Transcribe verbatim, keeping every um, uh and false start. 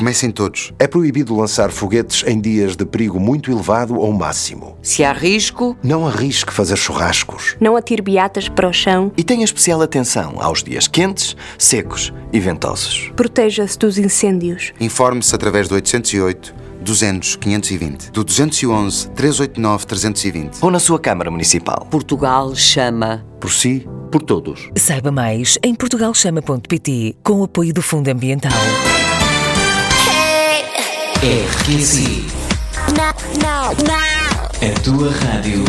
Comecem todos. É proibido lançar foguetes em dias de perigo muito elevado ou máximo. Se há risco, não arrisque fazer churrascos. Não atire beatas para o chão. E tenha especial atenção aos dias quentes, secos e ventosos. Proteja-se dos incêndios. Informe-se através do oitocentos e oito, duzentos, quinhentos e vinte, do duzentos e onze, trezentos e oitenta e nove, trezentos e vinte. Ou na sua Câmara Municipal. Portugal chama. Por si, por todos. Saiba mais em portugal chama ponto pt, com o apoio do Fundo Ambiental. R Q C. A tua rádio